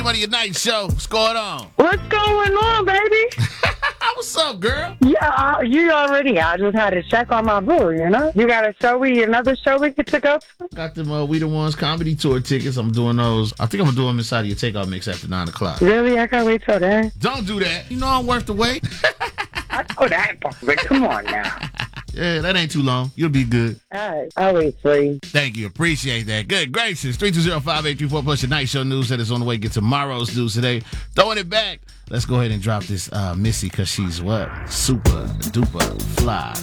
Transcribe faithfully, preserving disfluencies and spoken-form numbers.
front of your night show. What's going on? What's going on, baby? What's up, girl? Yeah, uh, you already. I just had to check on my boo, you know? You got a show, we another show we could pick up? Got them uh, We The Ones comedy tour tickets. I'm doing those. I think I'm going to do them inside of your takeout mix after nine o'clock. Really? I can't wait till then. Don't do that. You know I'm worth the wait. I know that, but come on now. Yeah, that ain't too long. You'll be good. All right, I'll wait for you. Thank you. Appreciate that. Good gracious. three two zero, five eight three four plus your night show news that is on the way. Get tomorrow's news today. Throwing it back. Let's go ahead and drop this uh, Missy because she's what? Super duper fly.